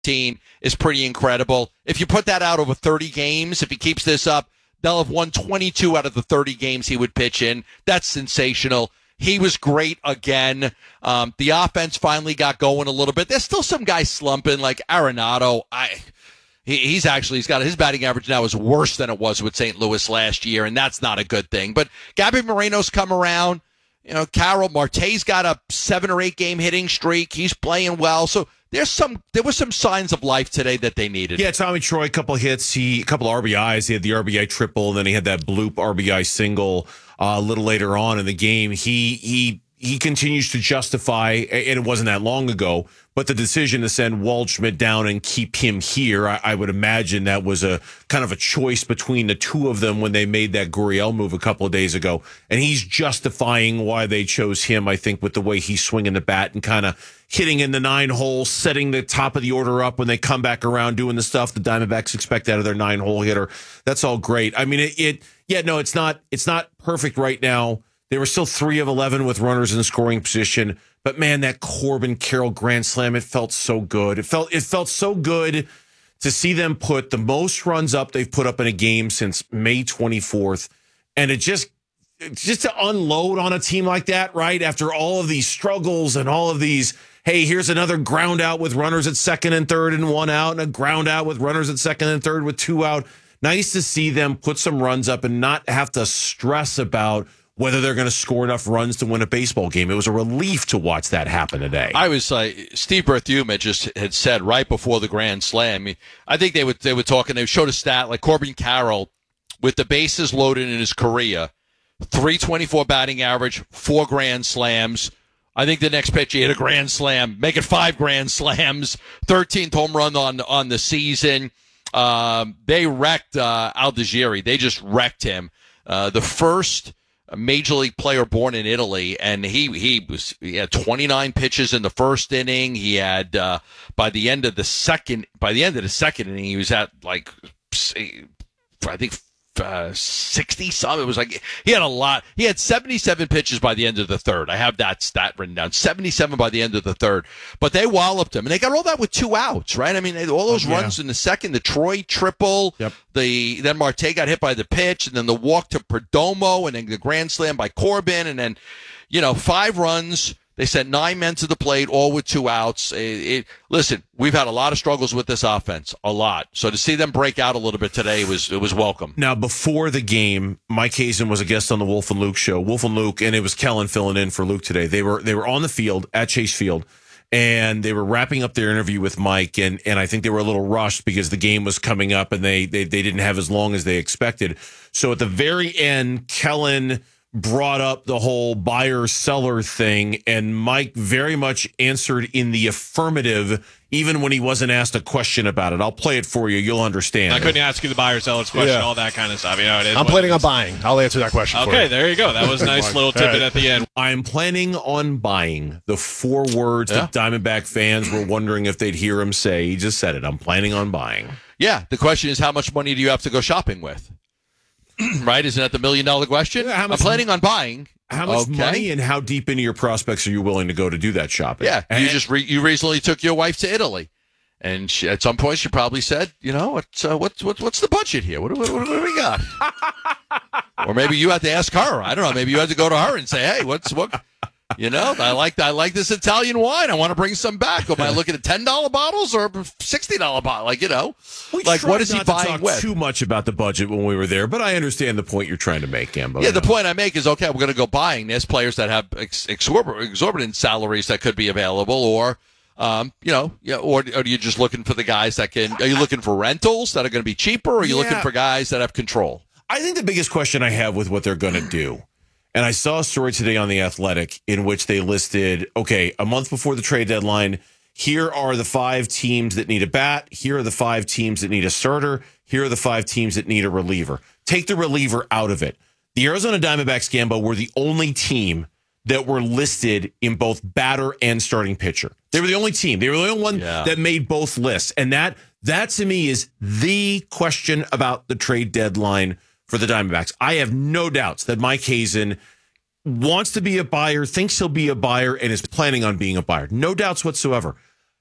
is pretty incredible. If you put that out over 30 games, if he keeps this up, they'll have won 22 out of the 30 games he would pitch in. That's sensational. He was great again. The offense finally got going a little bit. There's still some guys slumping, like Arenado. He's got his batting average now is worse than it was with St. Louis last year, and that's not a good thing. But Gabby Moreno's come around. Carol Marte's got a 7 or 8 game hitting streak. He's playing well. So there were some signs of life today that they needed. Yeah, Tommy Troy, a couple hits, a couple RBIs. He had the RBI triple, and then he had that bloop RBI single a little later on in the game. He continues to justify, and it wasn't that long ago, but the decision to send Waldschmidt down and keep him here, I would imagine that was a kind of a choice between the two of them when they made that Gurriel move a couple of days ago. And he's justifying why they chose him, I think, with the way he's swinging the bat and kind of hitting in the 9 hole, setting the top of the order up when they come back around, doing the stuff the Diamondbacks expect out of their 9-hole hitter. That's all great. I mean, it's not perfect right now. They were still 3 of 11 with runners in scoring position. But, man, that Corbin Carroll grand slam, it felt so good. It felt so good to see them put the most runs up they've put up in a game since May 24th. And just to unload on a team like that, right, after all of these struggles and all of these, hey, here's another ground out with runners at second and third and 1 out, and a ground out with runners at second and third with 2 out. Nice to see them put some runs up and not have to stress about whether they're going to score enough runs to win a baseball game. It was a relief to watch that happen today. I was Steve Berthiaume had said right before the grand slam. I think they were talking. They showed a stat like Corbin Carroll with the bases loaded in his career, 324 batting average, 4 grand slams. I think the next pitch he hit a grand slam, make it 5 grand slams, 13th home run on the season. They wrecked Aldigeri. They just wrecked him. The first major league player born in Italy, and he had 29 pitches in the first inning. He had by the end of the second inning, he was at like I think 60 something. It was like he had a lot. He had 77 pitches by the end of the third. I have that stat written down. 77 by the end of the third. But they walloped him, and they got all that with 2 outs, right? I mean, all those runs in the second, the Troy triple, then Marte got hit by the pitch, and then the walk to Perdomo, and then the grand slam by Corbin, and then 5 runs. They sent 9 men to the plate, all with 2 outs. Listen, we've had a lot of struggles with this offense, a lot. So to see them break out a little bit today was welcome. Now, before the game, Mike Hazen was a guest on the Wolf and Luke show. Wolf and Luke, and it was Kellen filling in for Luke today. They were on the field at Chase Field, and they were wrapping up their interview with Mike, and I think they were a little rushed because the game was coming up, and they didn't have as long as they expected. So at the very end, Kellen brought up the whole buyer-seller thing, and Mike very much answered in the affirmative, even when he wasn't asked a question about it. I'll play it for you. You'll understand. I couldn't ask you the buyer-seller's question, all that kind of stuff. It is I'm planning on buying. I'll answer that question for you. Okay, there you go. That was a nice little tidbit at the end. I'm planning on buying. The 4 words that Diamondback fans were wondering if they'd hear him say. He just said it. I'm planning on buying. Yeah, the question is, how much money do you have to go shopping with? Right? Isn't that the $1 million question? Yeah, I'm planning on buying. How much money and how deep into your prospects are you willing to go to do that shopping? Yeah, you recently took your wife to Italy, and at some point she probably said, what's the budget here? What do we got? Or maybe you had to ask her. I don't know. Maybe you had to go to her and say, hey, what? I like this Italian wine. I want to bring some back. Am I looking at $10 bottles or $60 bottle? What is he buying with? Too much about the budget when we were there, but I understand the point you're trying to make, Gambo. Yeah, the point I make is, okay, we're going to go buying. There's players that have exorbitant salaries that could be available, or or are you just looking for the guys that can? Are you looking for rentals that are going to be cheaper, or are you looking for guys that have control? I think the biggest question I have with what they're going to do. And I saw a story today on The Athletic in which they listed, okay, a month before the trade deadline, here are the 5 teams that need a bat. Here are the 5 teams that need a starter. Here are the 5 teams that need a reliever. Take the reliever out of it. The Arizona Diamondbacks, Gambo, were the only team that were listed in both batter and starting pitcher. They were the only team. They were the only one that made both lists. And that to me is the question about the trade deadline for the Diamondbacks. I have no doubts that Mike Hazen wants to be a buyer, thinks he'll be a buyer, and is planning on being a buyer. No doubts whatsoever.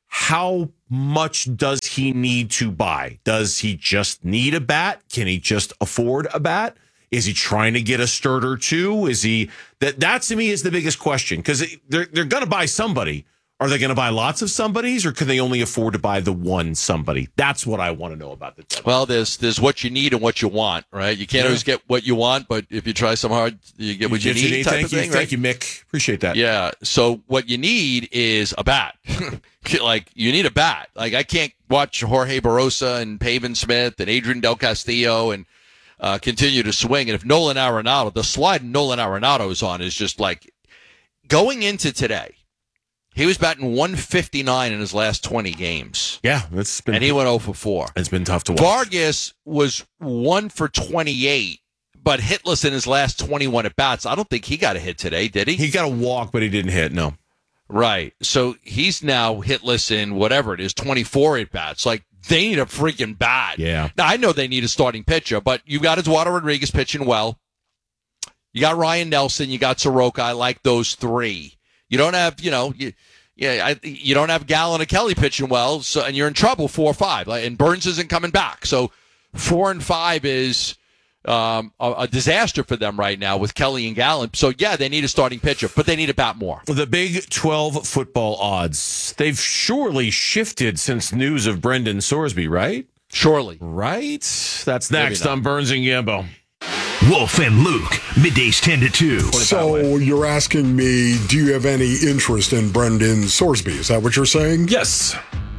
how much does he need to buy? Does he just need a bat? Can he just afford a bat? Is he trying to get a starter too? Is he that to me is the biggest question, because they're going to buy somebody. Are they going to buy lots of somebodies, or can they only afford to buy the one somebody? That's what I want to know about the deadline. Well, there's what you need and what you want, right? You can't always get what you want, but if you try so hard, you get what you need. Type of thing, right? Thank you, Mick. Appreciate that. Yeah. So what you need is a bat. Like, you need a bat. Like, I can't watch Jorge Barrosa and Pavin Smith and Adrian Del Castillo and continue to swing. And if Nolan Arenado, the slide Nolan Arenado is on is just like, going into today, he was batting 159 in his last 20 games. Yeah, and he went 0 for 4. It's been tough to watch. Vargas was 1 for 28, but hitless in his last 21 at bats. I don't think he got a hit today, did he? He got a walk, but he didn't hit. No. Right. So he's now hitless in whatever it is, 24 at bats. Like, they need a freaking bat. Yeah. Now, I know they need a starting pitcher, but you got Eduardo Rodriguez pitching well. You got Ryan Nelson. You got Soroka. I like those three. You don't have, you don't have Gallen or Kelly pitching well, so, and you're in trouble 4-5. And Burns isn't coming back, so 4 and 5 is a disaster for them right now with Kelly and Gallen. So yeah, they need a starting pitcher, but they need a bat more. The Big 12 football odds—they've surely shifted since news of Brendan Sorsby, right? Surely, right. That's next on Burns and Gambo. Wolf and Luke, middays 10 to 2. So you're asking me, do you have any interest in Brendan Sorsby? Is that what you're saying? Yes.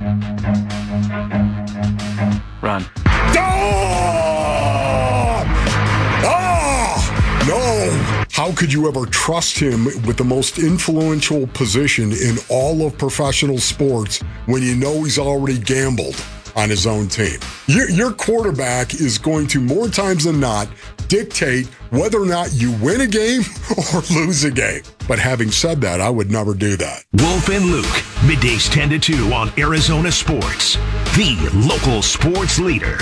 Run. No! How could you ever trust him with the most influential position in all of professional sports when you know he's already gambled on his own team? Your quarterback is going to, more times than not, dictate whether or not you win a game or lose a game. But having said that, I would never do that. Wolf and Luke, middays 10 to 2 on Arizona Sports, the local sports leader.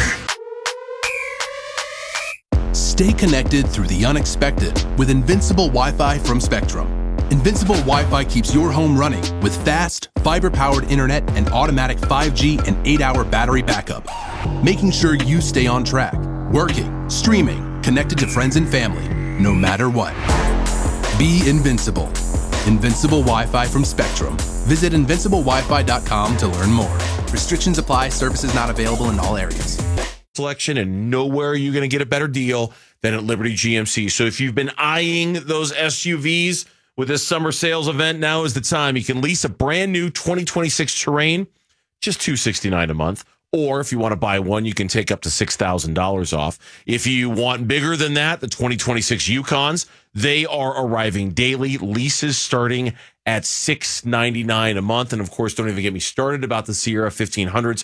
Stay connected through the unexpected with Invincible Wi-Fi from Spectrum. Invincible Wi-Fi keeps your home running with fast, fiber-powered internet and automatic 5G and 8-hour battery backup, making sure you stay on track, working, streaming, connected to friends and family, no matter what. Be invincible. Invincible Wi-Fi from Spectrum. Visit invinciblewifi.com to learn more. Restrictions apply. Services not available in all areas. Selection, and nowhere are you going to get a better deal than at Liberty GMC. So if you've been eyeing those SUVs with this summer sales event, now is the time. You can lease a brand new 2026 Terrain, just $269 a month. Or if you want to buy one, you can take up to $6,000 off. If you want bigger than that, the 2026 Yukons, they are arriving daily. Leases starting at $699 a month. And of course, don't even get me started about the Sierra 1500s.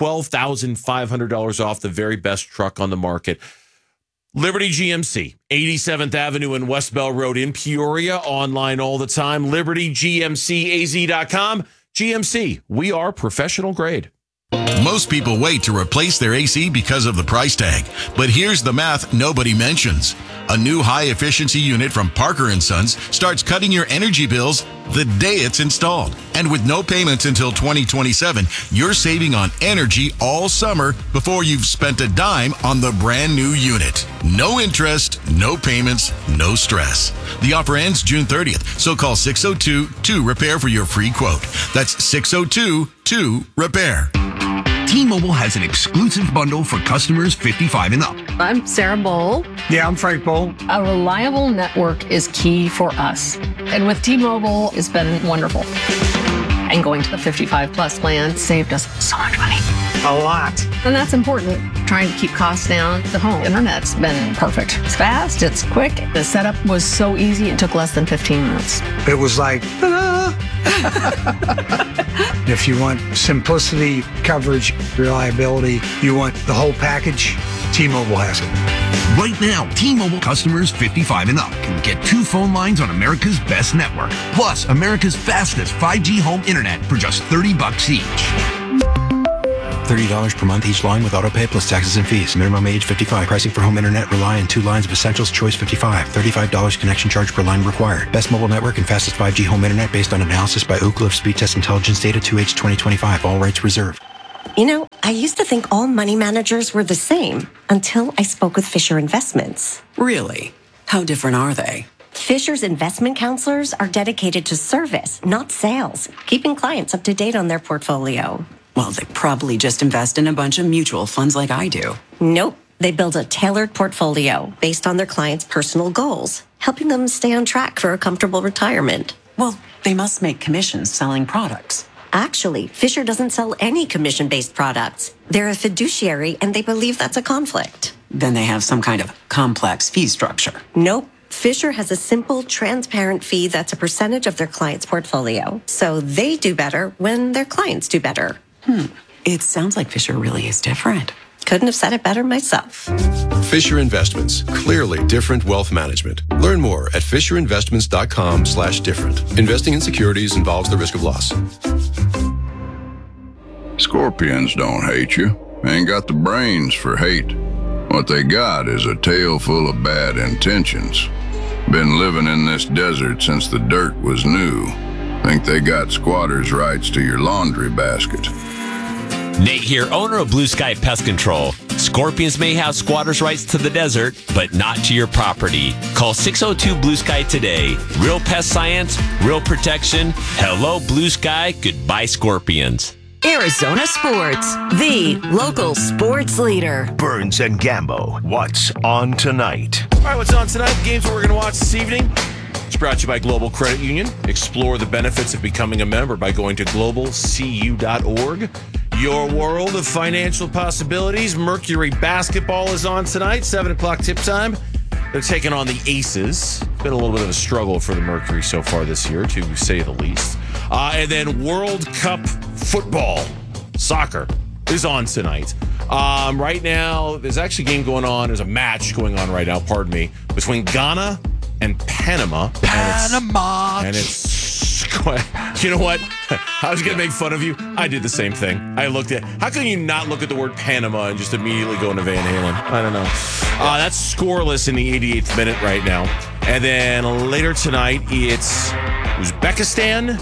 $12,500 off, the very best truck on the market. Liberty GMC, 87th Avenue and West Bell Road in Peoria. Online all the time. LibertyGMCAZ.com. GMC, we are professional grade. Most people wait to replace their AC because of the price tag. But here's the math nobody mentions. A new high-efficiency unit from Parker & Sons starts cutting your energy bills the day it's installed. And with no payments until 2027, you're saving on energy all summer before you've spent a dime on the brand new unit. No interest, no payments, no stress. The offer ends June 30th, so call 602-2-REPAIR for your free quote. That's 602-2-REPAIR. T-Mobile has an exclusive bundle for customers 55 and up. I'm Sarah Bowl. Yeah, I'm Frank Bowl. A reliable network is key for us. And with T-Mobile, it's been wonderful. And going to the 55 plus plan saved us so much money. A lot. And that's important. Trying to keep costs down. The home internet's been perfect. It's fast, it's quick. The setup was so easy, it took less than 15 minutes. It was like, ta-da! If you want simplicity, coverage, reliability, you want the whole package, T-Mobile has it. Right now, T-Mobile customers 55 and up can get 2 phone lines on America's best network, plus America's fastest 5G home internet for just $30 each. $30 per month each line with autopay plus taxes and fees. Minimum age 55. Pricing for home internet rely on 2 lines of Essentials Choice 55. $35 connection charge per line required. Best mobile network and fastest 5G home internet based on analysis by Ookla of Speed Test Intelligence Data 2H 2025. All rights reserved. You know, I used to think all money managers were the same until I spoke with Fisher Investments. Really? How different are they? Fisher's investment counselors are dedicated to service, not sales, keeping clients up to date on their portfolio. Well, they probably just invest in a bunch of mutual funds like I do. Nope. They build a tailored portfolio based on their clients' personal goals, helping them stay on track for a comfortable retirement. Well, they must make commissions selling products. Actually, Fisher doesn't sell any commission-based products. They're a fiduciary, and they believe that's a conflict. Then they have some kind of complex fee structure. Nope. Fisher has a simple, transparent fee that's a percentage of their client's portfolio. So they do better when their clients do better. It sounds like Fisher really is different. Couldn't have said it better myself. Fisher Investments. Clearly different wealth management. Learn more at fisherinvestments.com/different. Investing in securities involves the risk of loss. Scorpions don't hate you. Ain't got the brains for hate. What they got is a tail full of bad intentions. Been living in this desert since the dirt was new. Think they got squatters' rights to your laundry basket. Nate here, owner of Blue Sky Pest Control. Scorpions may have squatters' rights to the desert, but not to your property. Call 602 Blue Sky today. Real pest science, real protection. Hello, Blue Sky. Goodbye, Scorpions. Arizona Sports, the local sports leader. Burns and Gambo, what's on tonight? All right, what's on tonight? The games that we're going to watch this evening. It's brought to you by Global Credit Union. Explore the benefits of becoming a member by going to globalcu.org. Your world of financial possibilities. Mercury basketball is on tonight, 7 o'clock tip time. They're taking on the Aces. It's been a little bit of a struggle for the Mercury so far this year, to say the least. And then World Cup football, soccer, is on tonight. Right now, there's actually a game going on. There's a match going on right now, pardon me, between Ghana and Panama. And it's you know what? I was going to make fun of you. I did the same thing. I looked at, how can you not look at the word Panama and just immediately go into Van Halen? I don't know. That's scoreless in the 88th minute right now. And then later tonight, it's Uzbekistan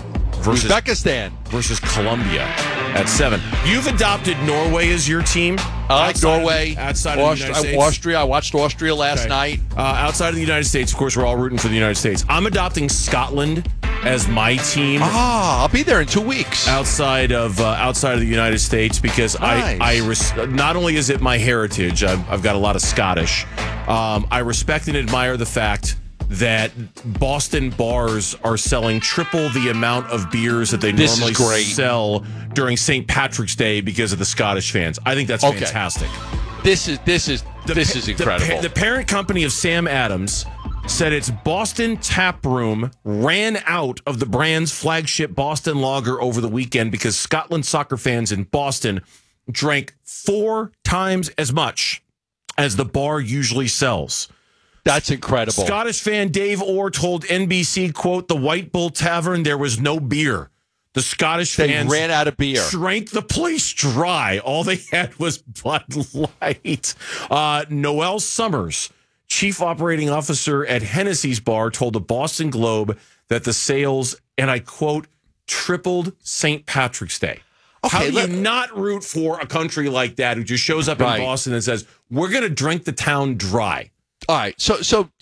versus Colombia at 7. You've adopted Norway as your team. I like Norway. Outside of the United States. Austria. I watched Austria last night. Outside of the United States, of course, we're all rooting for the United States. I'm adopting Scotland as my team. I'll be there in 2 weeks. Outside of the United States, because nice. Not only is it my heritage, I've got a lot of Scottish. I respect and admire the fact that Boston bars are selling triple the amount of beers that they normally sell during St. Patrick's Day because of the Scottish fans. I think that's fantastic. This is incredible. The parent company of Sam Adams said its Boston tap room ran out of the brand's flagship Boston lager over the weekend because Scotland soccer fans in Boston drank 4 times as much as the bar usually sells. That's incredible. Scottish fan Dave Orr told NBC, quote, the White Bull Tavern, there was no beer. The Scottish fans ran out of beer. Drank the place dry. All they had was Bud Light. Noel Summers, chief operating officer at Hennessy's Bar, told the Boston Globe that the sales, and I quote, tripled St. Patrick's Day. Okay, how do you not root for a country like that who just shows up in Boston and says, we're going to drink the town dry? All right, so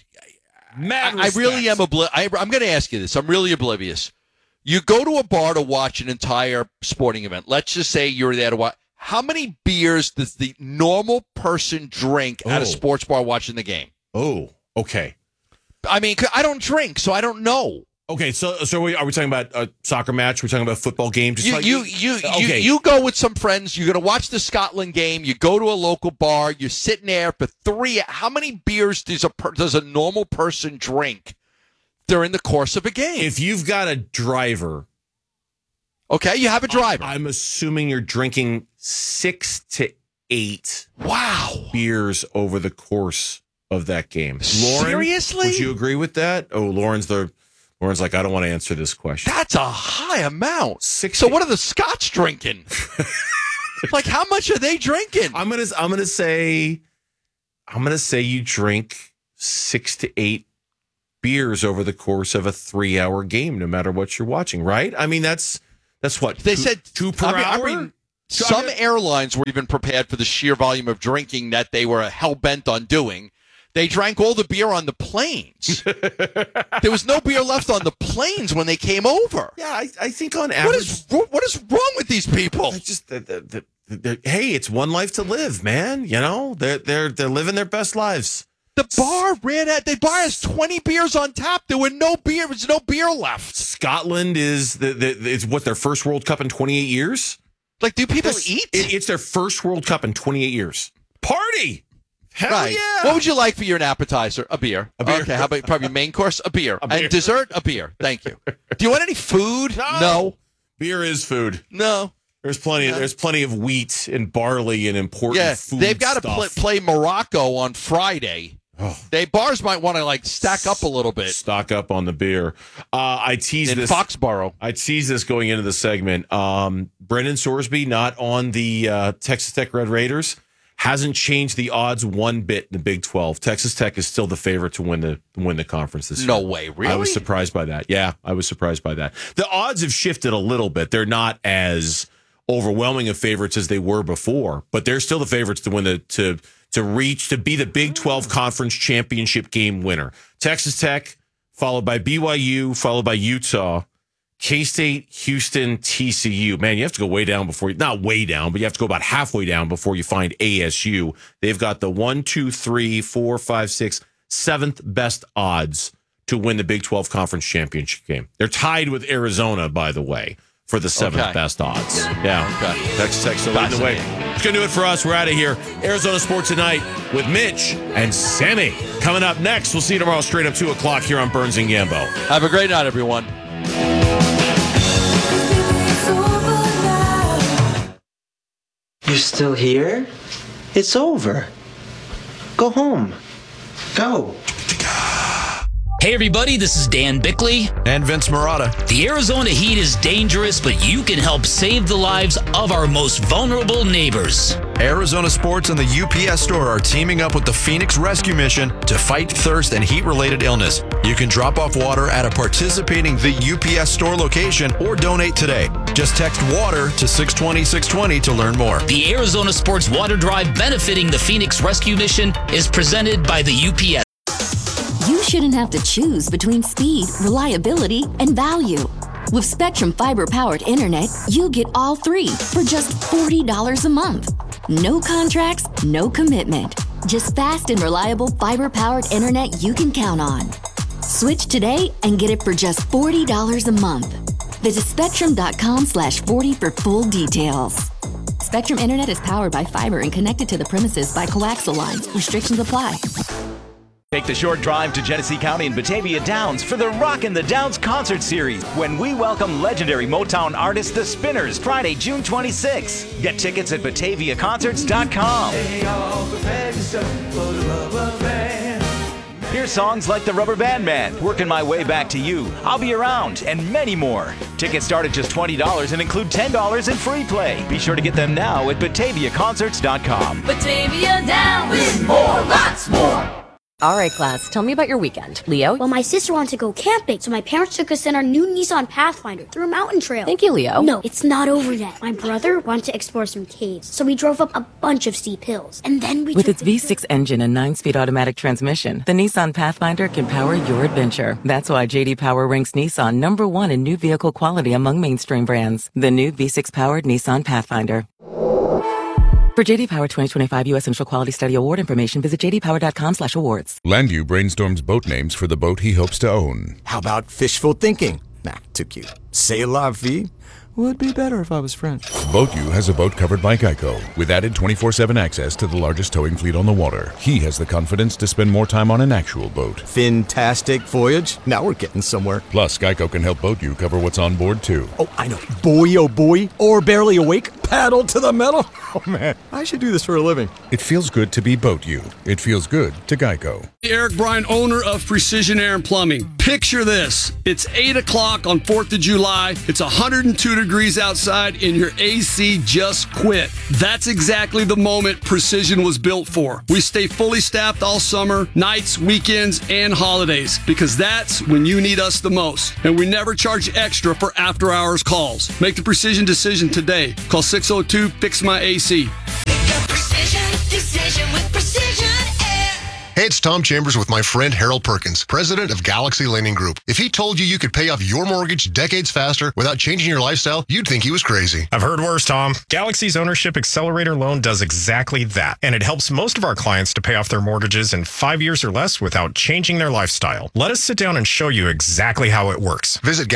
I really am I'm going to ask you this. I'm really oblivious. You go to a bar to watch an entire sporting event. Let's just say you're there to watch. How many beers does the normal person drink at a sports bar watching the game? Oh, okay. I mean, I don't drink, so I don't know. Okay, so are we talking about a soccer match? We're talking about a football game? You go with some friends. You're going to watch the Scotland game. You go to a local bar. You're sitting there for 3. How many beers does a normal person drink during the course of a game? If you've got a driver. Okay, you have a driver. I'm assuming you're drinking 6 to 8 beers over the course of that game. Lauren, seriously? Would you agree with that? Oh, Lauren's like, I don't want to answer this question. That's a high amount. So what are the Scots drinking? Like, how much are they drinking? I'm gonna say you drink 6 to 8 beers over the course of a 3-hour game, no matter what you're watching, right? I mean, that's what they said. 2 per hour. I mean, some airlines were even prepared for the sheer volume of drinking that they were hell bent on doing. They drank all the beer on the planes. There was no beer left on the planes when they came over. Yeah, I think on average, what is wrong with these people? Just hey, it's one life to live, man. You know, they're living their best lives. The bar ran out. The bar has 20 beers on tap. There was no beer left. Scotland is it's what, their first World Cup in 28 years. Like, do people eat? It's their first World Cup in 28 years. Party. Hell yeah. What would you like for your appetizer? A beer. Okay, how about probably main course? A beer. And dessert? A beer. Thank you. Do you want any food? No. Beer is food. No. There's plenty of wheat and barley and important food. They've got to play Morocco on Friday. Oh. Bars might want to stack up a little bit. Stock up on the beer. I tease in this. Foxborough. I tease this going into the segment. Brendan Sorsby not on the Texas Tech Red Raiders. Hasn't changed the odds one bit in the Big 12. Texas Tech is still the favorite to win the conference this year. No way, really? I was surprised by that. Yeah, I was surprised by that. The odds have shifted a little bit. They're not as overwhelming of favorites as they were before, but they're still the favorites to win to be the Big 12 conference championship game winner. Texas Tech, followed by BYU, followed by Utah, K-State, Houston, TCU. Man, you have to go way down not way down, but you have to go about halfway down before you find ASU. They've got the 1, 2, 3, 4, 5, 6, 7th best odds to win the Big 12 conference championship game. They're tied with Arizona, by the way, for the 7th best odds. Yeah. Okay. Texas Tech still leading the way. It's going to do it for us. We're out of here. Arizona Sports Tonight with Mitch and Sammy. Coming up next, we'll see you tomorrow straight up 2 o'clock here on Burns and Gambo. Have a great night, everyone. You're still here? It's over. Go home. Go. Hey everybody, this is Dan Bickley. And Vince Marotta. The Arizona heat is dangerous, but you can help save the lives of our most vulnerable neighbors. Arizona Sports and the UPS store are teaming up with the Phoenix Rescue Mission to fight thirst and heat-related illness. You can drop off water at a participating The UPS store location or donate today. Just text WATER to 620-620 to learn more. The Arizona Sports Water Drive benefiting the Phoenix Rescue Mission is presented by the UPS. You shouldn't have to choose between speed, reliability, and value. With Spectrum Fiber-powered internet, you get all three for just $40 a month. No contracts, no commitment. Just fast and reliable fiber-powered internet you can count on. Switch today and get it for just $40 a month. Visit spectrum.com/40 for full details. Spectrum Internet is powered by fiber and connected to the premises by coaxial lines. Restrictions apply. Take the short drive to Genesee County and Batavia Downs for the Rockin' the Downs concert series when we welcome legendary Motown artist The Spinners Friday, June 26. Get tickets at BataviaConcerts.com. Hear songs like the Rubber Band Man, Working My Way Back to You, I'll Be Around, and many more. Tickets start at just $20 and include $10 in free play. Be sure to get them now at BataviaConcerts.com. Batavia Downs with more, lots more. All right, class, tell me about your weekend. Leo? Well, my sister wanted to go camping, so my parents took us in our new Nissan Pathfinder through a mountain trail. Thank you, Leo. No, it's not over yet. My brother wanted to explore some caves, so we drove up a bunch of steep hills. And then we With its V6 engine and 9-speed automatic transmission, the Nissan Pathfinder can power your adventure. That's why J.D. Power ranks Nissan #1 in new vehicle quality among mainstream brands. The new V6-powered Nissan Pathfinder. For J.D. Power 2025 U.S. Central Quality Study Award information, visit jdpower.com/awards. Landu brainstorms boat names for the boat he hopes to own. How about fishful thinking? Nah, too cute. C'est la vie? Would be better if I was French. BoatU has a boat covered by Geico, with added 24/7 access to the largest towing fleet on the water. He has the confidence to spend more time on an actual boat. Fantastic voyage. Now we're getting somewhere. Plus, Geico can help BoatU cover what's on board, too. Oh, I know. Boy, oh boy, or barely awake. Paddle to the metal? Oh, man. I should do this for a living. It feels good to be Boat You. It feels good to Geico. Eric Bryan, owner of Precision Air and Plumbing. Picture this. It's 8 o'clock on 4th of July. It's 102 degrees outside and your AC just quit. That's exactly the moment Precision was built for. We stay fully staffed all summer, nights, weekends, and holidays, because that's when you need us the most. And we never charge extra for after-hours calls. Make the Precision decision today. Call 602-FIX-MY-AC. Decision with Precision Air. Hey, it's Tom Chambers with my friend Harold Perkins, president of Galaxy Lending Group. If he told you could pay off your mortgage decades faster without changing your lifestyle, you'd think he was crazy. I've heard worse, Tom. Galaxy's Ownership Accelerator Loan does exactly that, and it helps most of our clients to pay off their mortgages in 5 years or less without changing their lifestyle. Let us sit down and show you exactly how it works. Visit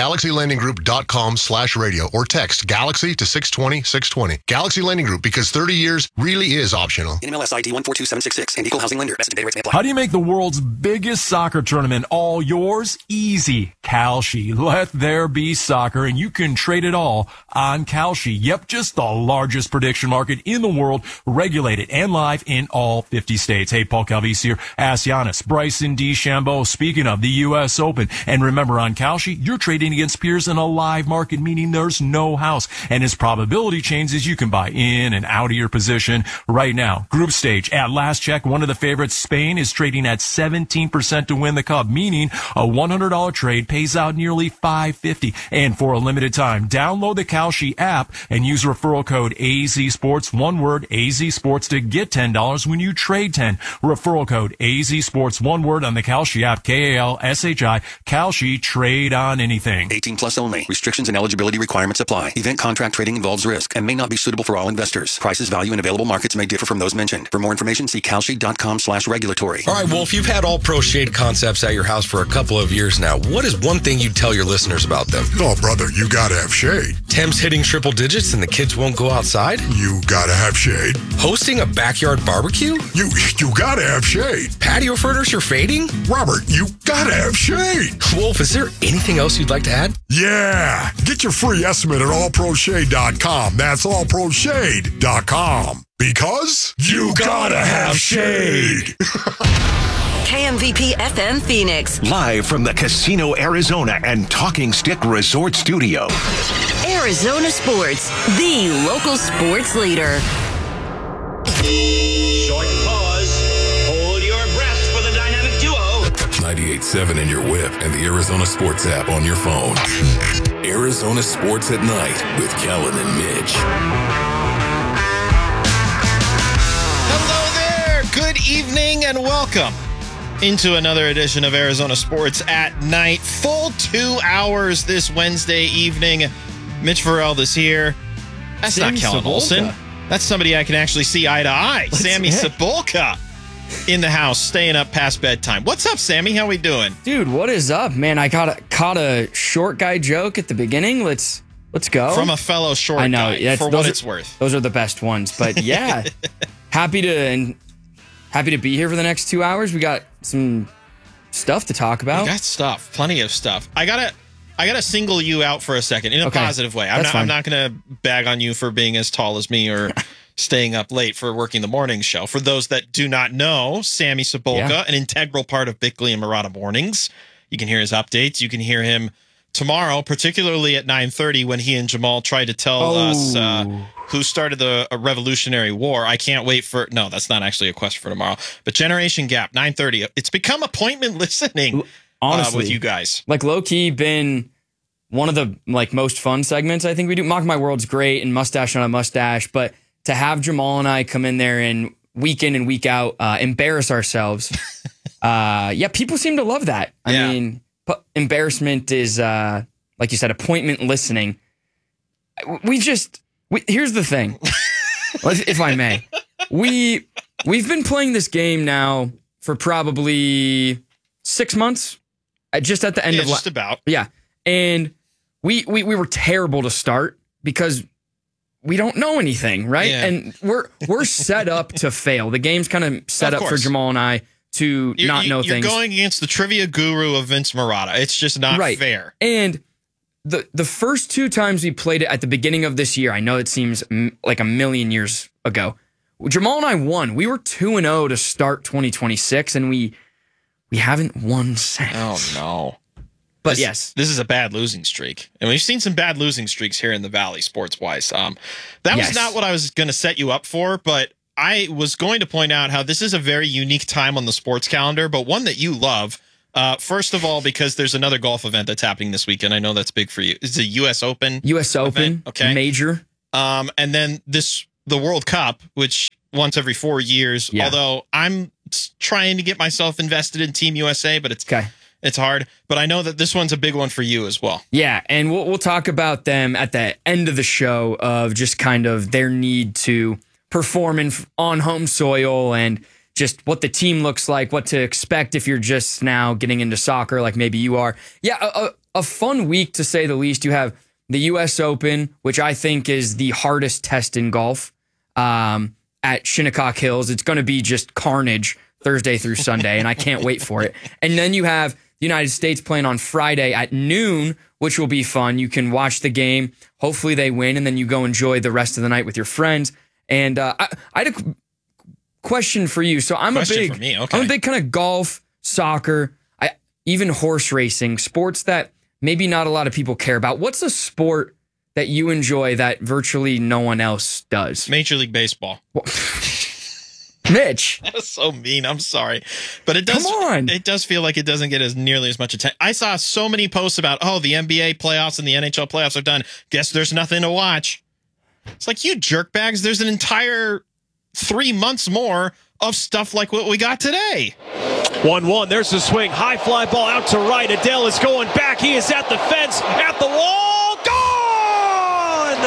GalaxyLendingGroup.com/radio or text Galaxy to 620-620. Galaxy Lending Group, because 30 years really is optional. NMLS ID 142766 and Equal Housing Lender. Best day rates may apply. How do you make the world's biggest soccer tournament all yours? Easy. Kalshi. Let there be soccer, and you can trade it all on Kalshi. Yep, just the largest prediction market in the world, regulated and live in all 50 states. Hey, Paul Calvisi here. Ask Giannis, Bryson DeChambeau. Speaking of the U.S. Open. And remember, on Kalshi, you're trading against peers in a live market, meaning there's no house. And as probability changes, you can buy in and out of your position right now. Group stage, at last check, one of the favorites, Spain, is trading at 17% to win the cup, meaning a $100 trade pays out nearly $550. And for a limited time, download the Kalshi app and use referral code AZSports, one word, AZSports, to get $10 when you trade 10. Referral code AZSports, one word, on the Kalshi app, KALSHI, Kalshi, trade on anything. 18 plus only. Restrictions and eligibility requirements apply. Event contract trading involves risk and may not be suitable for all investors. Prices, value, and available markets may differ from those mentioned. For more information, see kalshi.com/regulatory. All right, Wolf, you've had All Pro Shade concepts at your house for a couple of years now. What is one thing you'd tell your listeners about them? Oh, brother, you gotta have shade. Tim's hitting triple digits and the kids won't go outside? You gotta have shade. Hosting a backyard barbecue? You gotta have shade. Patio furniture fading? Robert, you gotta have shade. Wolf, is there anything else you'd like to add? Yeah. Get your free estimate at allproshade.com. That's allproshade.com. Because you gotta have shade. KMVP FM Phoenix. Live from the Casino Arizona and Talking Stick Resort Studio. Arizona Sports, the local sports leader. Short pause. Hold your breath for the dynamic duo. 98.7 in your whip and the Arizona Sports app on your phone. Arizona Sports at Night with Kellen and Mitch. Hello there. Good evening and welcome into another edition of Arizona Sports at Night. Full 2 hours this Wednesday evening. Mitch Farrell is here. That's Sammy not Kellen Olson. That's somebody I can actually see eye to eye. Sammy Cebulka in the house, staying up past bedtime. What's up, Sammy? How we doing? Dude, what is up, man? I caught a short guy joke at the beginning. Let's go. From a fellow short guy, for what it's worth. Those are the best ones. But yeah, happy to be here for the next 2 hours. We got some stuff to talk about. We got stuff, plenty of stuff. I gotta single you out for a second in a positive way. I'm not gonna bag on you for being as tall as me or staying up late for working the morning show. For those that do not know, Sammy Cebulka, an integral part of Bickley and Murata Mornings. You can hear his updates. You can hear him tomorrow, particularly at 9:30 when he and Jamal tried to tell us who started a Revolutionary War. I can't wait for... No, that's not actually a question for tomorrow. But Generation Gap, 9:30. It's become appointment listening, honestly, with you guys. Like, low-key been one of the most fun segments I think we do. Mock My World's great and Mustache on a Mustache, but to have Jamal and I come in there and week in and week out embarrass ourselves, people seem to love that. I mean... But embarrassment is, like you said, appointment listening. Here's the thing, if I may. We've been playing this game now for probably 6 months, just at the end of just about. Yeah, and we were terrible to start because we don't know anything, right? Yeah. And we're set up to fail. The game's kind of set up for Jamal and I to not know things. You're going against the trivia guru of Vince Murata. It's just not fair. And the first 2 times we played it at the beginning of this year, I know it seems like a million years ago. Jamal and I won. We were 2-0 to start 2026, and we haven't won since. Oh, no. But this is a bad losing streak. And we've seen some bad losing streaks here in the Valley, sports-wise. That was not what I was going to set you up for, but I was going to point out how this is a very unique time on the sports calendar, but one that you love. First of all, because there's another golf event that's happening this weekend. I know that's big for you. It's the U.S. Open. U.S. Open, okay. Major. And then the World Cup, which once every 4 years. Yeah. Although I'm trying to get myself invested in Team USA, but it's hard. But I know that this one's a big one for you as well. Yeah, and we'll talk about them at the end of the show of just kind of their need to perform on home soil and just what the team looks like, what to expect if you're just now getting into soccer like maybe you are. Yeah, a fun week to say the least. You have the U.S. Open, which I think is the hardest test in golf at Shinnecock Hills. It's going to be just carnage Thursday through Sunday, and I can't wait for it. And then you have the United States playing on Friday at noon, which will be fun. You can watch the game. Hopefully they win, and then you go enjoy the rest of the night with your friends. And I had a question for you. So I'm a big kind of golf, soccer, even horse racing, sports that maybe not a lot of people care about. What's a sport that you enjoy that virtually no one else does? Major League Baseball. Mitch. That was so mean. I'm sorry. But it does It does feel like it doesn't get as nearly as much attention. I saw so many posts about, the NBA playoffs and the NHL playoffs are done. Guess there's nothing to watch. It's like, you jerkbags, there's an entire 3 months more of stuff like what we got today. 1-1. There's the swing. High fly ball out to right. Adele is going back. He is at the fence, at the wall. Gone!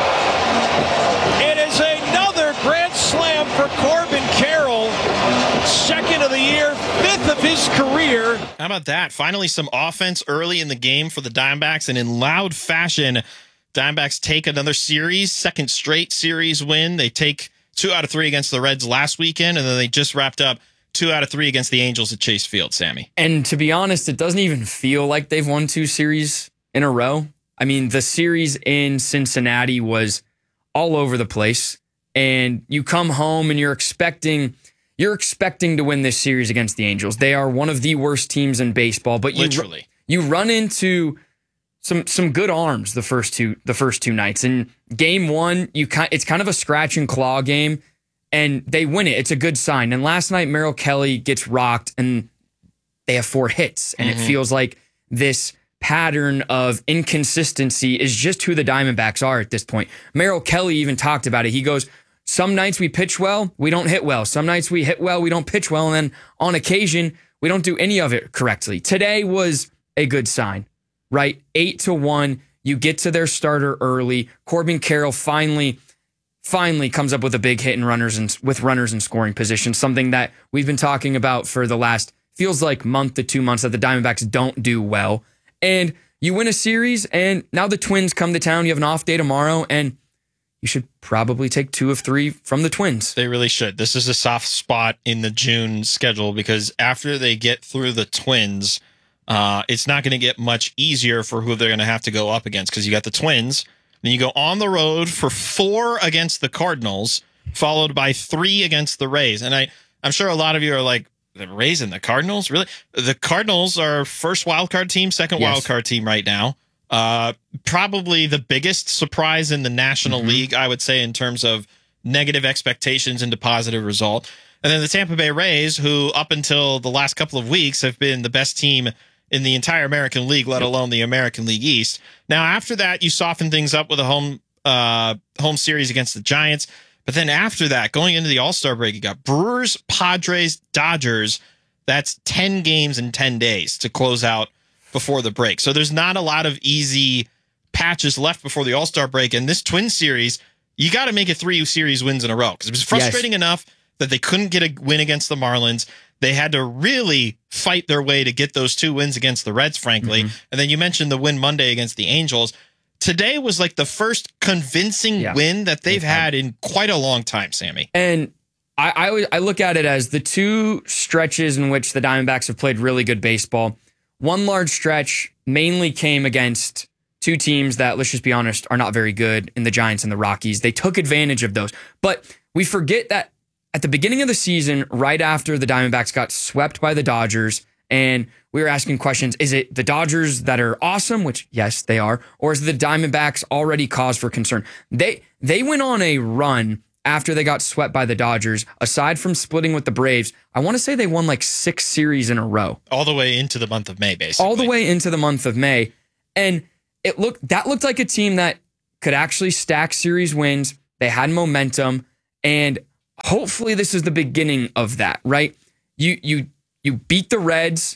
It is another grand slam for Corbin Carroll. Second of the year, 5th of his career. How about that? Finally, some offense early in the game for the Diamondbacks, and in loud fashion, Diamondbacks take another series, second straight series win. They take 2 out of 3 against the Reds last weekend, and then they just wrapped up 2 out of 3 against the Angels at Chase Field, Sammy. And to be honest, it doesn't even feel like they've won 2 series in a row. I mean, the series in Cincinnati was all over the place, and you come home and you're expecting to win this series against the Angels. They are one of the worst teams in baseball, but you run into some good arms the first two nights. And game 1, it's kind of a scratch and claw game, and they win it. It's a good sign. And last night, Merrill Kelly gets rocked, and they have 4 hits, and it feels like this pattern of inconsistency is just who the Diamondbacks are at this point. Merrill Kelly even talked about it. He goes, some nights we pitch well, we don't hit well. Some nights we hit well, we don't pitch well. And then on occasion, we don't do any of it correctly. Today was a good sign, right? 8-1. You get to their starter early. Corbin Carroll finally comes up with a big hit and runners in scoring position, something that we've been talking about for the last, feels like month to 2 months, that the Diamondbacks don't do well. And you win a series, and now the Twins come to town. You have an off day tomorrow, and you should probably take 2 of 3 from the Twins. They really should. This is a soft spot in the June schedule, because after they get through the Twins, it's not going to get much easier for who they're going to have to go up against, because you got the Twins, then you go on the road for 4 against the Cardinals, followed by 3 against the Rays. And I'm sure a lot of you are like, the Rays and the Cardinals? Really? The Cardinals are first wildcard team, second wildcard team right now. Probably the biggest surprise in the National League, I would say, in terms of negative expectations into positive result. And then the Tampa Bay Rays, who up until the last couple of weeks have been the best team in the entire American League, let alone the American League East. Now, after that, you soften things up with a home series against the Giants. But then after that, going into the All-Star break, you got Brewers, Padres, Dodgers. That's 10 games in 10 days to close out before the break. So there's not a lot of easy patches left before the All-Star break. And this Twins series, you got to make it 3 series wins in a row, because it was frustrating enough that they couldn't get a win against the Marlins. They had to really fight their way to get those 2 wins against the Reds, frankly. And then you mentioned the win Monday against the Angels. Today was like the first convincing win that they've had in quite a long time, Sammy. And I look at it as the 2 stretches in which the Diamondbacks have played really good baseball. One large stretch mainly came against two teams that, let's just be honest, are not very good in the Giants and the Rockies. They took advantage of those. But we forget that at the beginning of the season, right after the Diamondbacks got swept by the Dodgers, and we were asking questions, is it the Dodgers that are awesome, which yes, they are, or is the Diamondbacks already cause for concern? They went on a run after they got swept by the Dodgers. Aside from splitting with the Braves, I want to say they won like 6 series in a row. All the way into the month of May, basically. All the way into the month of May. And that looked like a team that could actually stack series wins. They had momentum, and hopefully this is the beginning of that, right? You beat the Reds.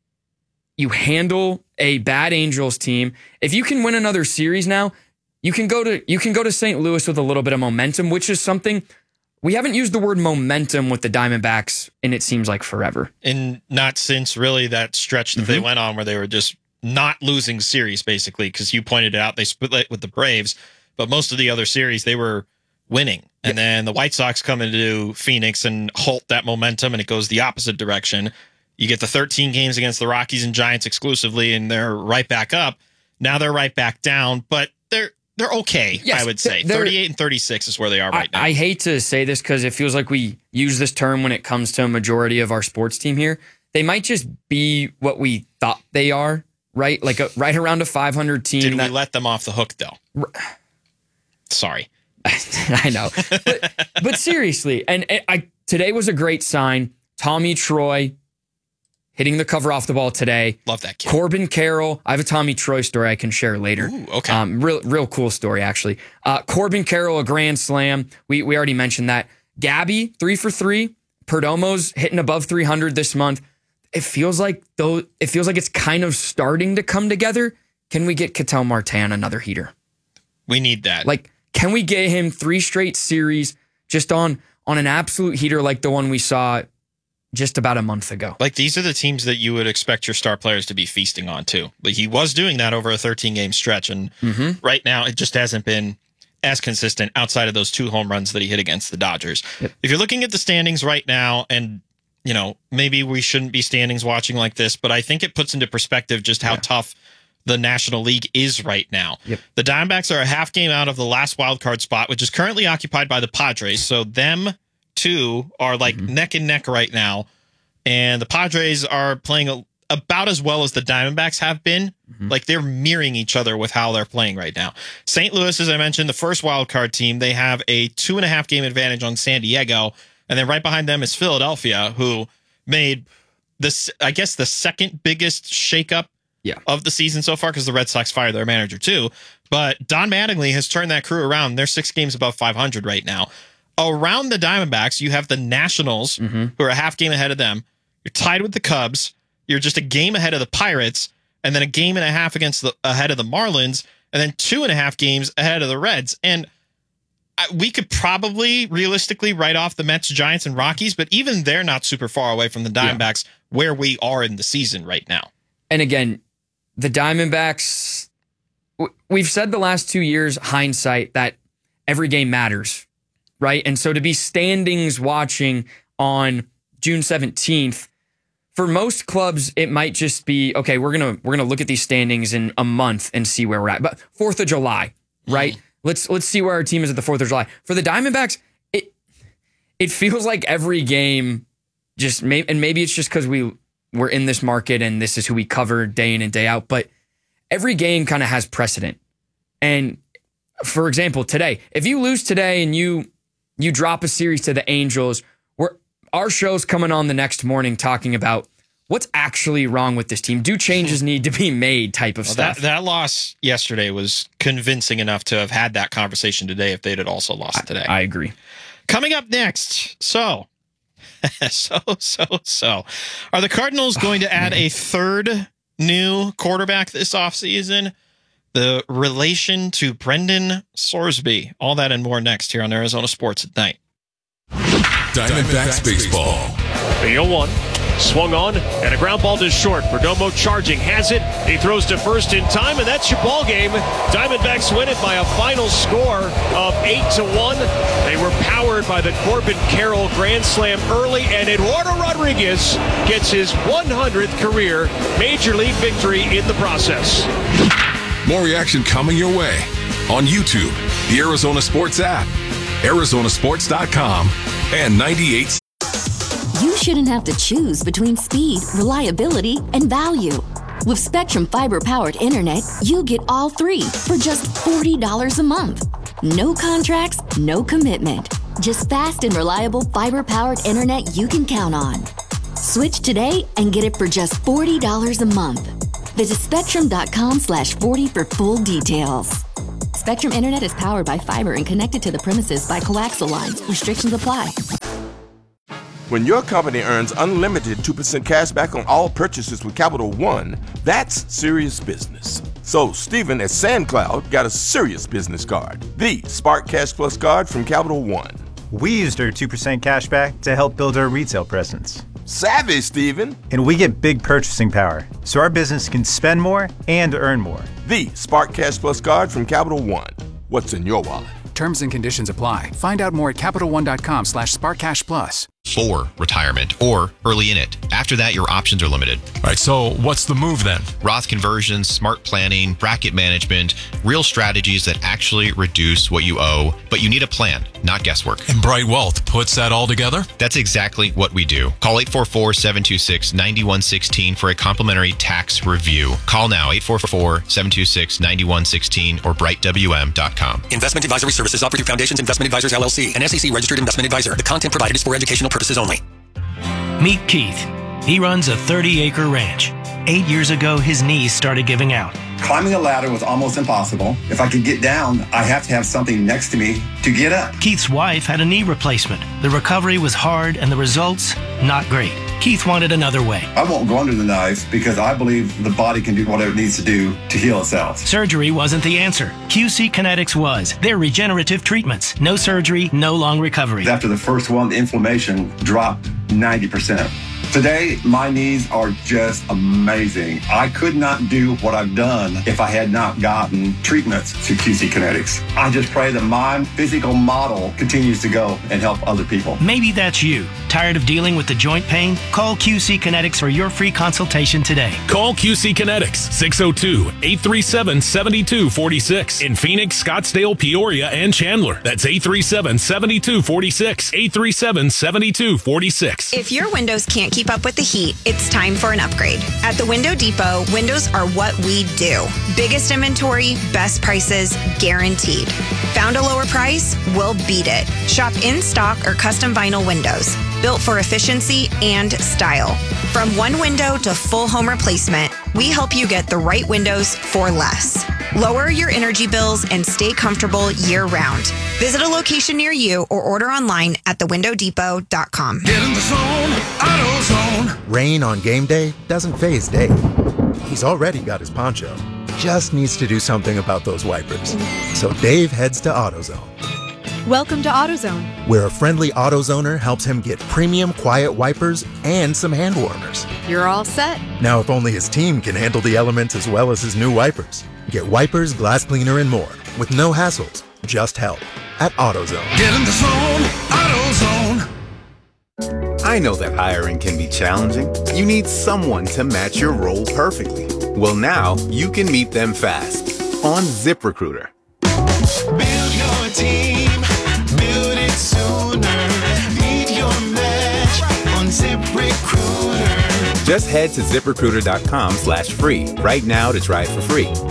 You handle a bad Angels team. If you can win another series now, you can go to St. Louis with a little bit of momentum, which is something we haven't used the word momentum with the Diamondbacks, and it seems like forever. And not since really that stretch that they went on where they were just not losing series, basically, because you pointed out they split with the Braves, but most of the other series they were winning. And then the White Sox come into Phoenix and halt that momentum, and it goes the opposite direction. You get the 13 games against the Rockies and Giants exclusively, and they're right back up. Now they're right back down, but they're okay, yes, I would say. 38 and 36 is where they are right now. I hate to say this because it feels like we use this term when it comes to a majority of our sports team here. They might just be what we thought they are, right? Like right around a 500 team. Did we let them off the hook, though? Sorry. I know. But seriously, and today was a great sign. Tommy Troy hitting the cover off the ball today. Love that kid. Corbin Carroll. I have a Tommy Troy story I can share later. Ooh, okay. Real cool story, actually. Corbin Carroll, a grand slam. We already mentioned that. Gabby, 3 for 3. Perdomo's hitting above 300 this month. It feels like it's kind of starting to come together. Can we get Ketel Marte another heater? We need that. Like, can we get him 3 straight series just on an absolute heater like the one we saw just about a month ago? Like, these are the teams that you would expect your star players to be feasting on, too. Like, he was doing that over a 13-game stretch, and right now it just hasn't been as consistent outside of those 2 home runs that he hit against the Dodgers. Yep. If you're looking at the standings right now, and, you know, maybe we shouldn't be standings watching like this, but I think it puts into perspective just how tough the National League is right now. Yep. The Diamondbacks are a half game out of the last wild card spot, which is currently occupied by the Padres. So them two are like neck and neck right now. And the Padres are playing about as well as the Diamondbacks have been. Like, they're mirroring each other with how they're playing right now. St. Louis, as I mentioned, the first wild card team, they have a 2.5 game advantage on San Diego. And then right behind them is Philadelphia, who made this, I guess, the second biggest shakeup of the season so far, because the Red Sox fired their manager too. But Don Mattingly has turned that crew around. They're 6 games above 500 right now. Around the Diamondbacks, you have the Nationals, who are a half game ahead of them. You're tied with the Cubs. You're just a game ahead of the Pirates, and then a game and a half ahead of the Marlins, and then 2.5 games ahead of the Reds. And we could probably realistically write off the Mets, Giants, and Rockies, but even they're not super far away from the Diamondbacks where we are in the season right now. And again, the Diamondbacks, we've said the last 2 years, hindsight, that every game matters, right? And so to be standings watching on June 17th, for most clubs, it might just be, okay, we're gonna look at these standings in a month and see where we're at. But 4th of July, right? Let's see where our team is at the 4th of July. For the Diamondbacks, it feels like every game just, and maybe it's just because we're in this market and this is who we cover day in and day out, but every game kind of has precedent. And for example, today, if you lose today and you drop a series to the Angels, our show's coming on the next morning talking about what's actually wrong with this team. Do changes need to be made type of stuff. That loss yesterday was convincing enough to have had that conversation today if they'd had also lost today. I agree. Coming up next, so are the Cardinals going to add a third new quarterback this offseason? The relation to Brendan Sorsby. All that and more next here on Arizona Sports at Night. Diamondbacks baseball. The 0-1. Swung on, and a ground ball to short. Perdomo charging, has it. He throws to first in time, and that's your ball game. Diamondbacks win it by a final score of 8-1. They were powered by the Corbin Carroll grand slam early, and Eduardo Rodriguez gets his 100th career Major League victory in the process. More reaction coming your way on YouTube, the Arizona Sports app, Arizonasports.com, and 98. You shouldn't have to choose between speed, reliability, and value. With Spectrum fiber-powered internet, you get all three for just $40 a month. No contracts, no commitment. Just fast and reliable fiber-powered internet you can count on. Switch today and get it for just $40 a month. Visit spectrum.com/40 for full details. Spectrum Internet is powered by fiber and connected to the premises by coaxial lines. Restrictions apply. When your company earns unlimited 2% cash back on all purchases with Capital One, that's serious business. So Stephen at SandCloud got a serious business card, the Spark Cash Plus card from Capital One. We used our 2% cash back to help build our retail presence. Savvy, Stephen. And we get big purchasing power, so our business can spend more and earn more. The Spark Cash Plus card from Capital One. What's in your wallet? Terms and conditions apply. Find out more at CapitalOne.com/SparkCashPlus. For retirement or early in it. After that, your options are limited. All right, so what's the move then? Roth conversions, smart planning, bracket management, real strategies that actually reduce what you owe, but you need a plan, not guesswork. And Bright Wealth puts that all together? That's exactly what we do. Call 844-726-9116 for a complimentary tax review. Call now, 844-726-9116 or brightwm.com. Investment advisory services offered through Foundations Investment Advisors, LLC, an SEC-registered investment advisor. The content provided is for educational purposes only. Meet Keith. He runs a 30-acre ranch. 8 years ago, his knees started giving out. Climbing a ladder was almost impossible. If I could get down, I have to have something next to me to get up. Keith's wife had a knee replacement. The recovery was hard and the results, not great. Keith wanted another way. I won't go under the knife because I believe the body can do whatever it needs to do to heal itself. Surgery wasn't the answer. QC Kinetics was. They're regenerative treatments. No surgery, no long recovery. After the first one, the inflammation dropped 90%. Today, my knees are just amazing. I could not do what I've done if I had not gotten treatments to QC Kinetics. I just pray that my physical model continues to go and help other people. Maybe that's you. Tired of dealing with the joint pain? Call QC Kinetics for your free consultation today. Call QC Kinetics, 602-837-7246 in Phoenix, Scottsdale, Peoria, and Chandler. That's 837-7246, 837-7246. If your windows can't keep up with the heat, it's time for an upgrade. At the Window Depot, windows are what we do. Biggest inventory, best prices, guaranteed. Found a lower price? We'll beat it. Shop in stock or custom vinyl windows, built for efficiency and style. From one window to full home replacement, we help you get the right windows for less. Lower your energy bills and stay comfortable year-round. Visit a location near you or order online at thewindowdepot.com. Get in the zone, AutoZone. Rain on game day doesn't faze Dave. He's already got his poncho. Just needs to do something about those wipers. So Dave heads to AutoZone. Welcome to AutoZone, where a friendly AutoZoner helps him get premium quiet wipers and some hand warmers. You're all set. Now, if only his team can handle the elements as well as his new wipers. Get wipers, glass cleaner, and more with no hassles, just help at AutoZone. Get in the zone, AutoZone. I know that hiring can be challenging. You need someone to match your role perfectly. Well, now you can meet them fast on ZipRecruiter. Build your team, build it sooner. Meet your match on ZipRecruiter. Just head to ZipRecruiter.com/free right now to try it for free.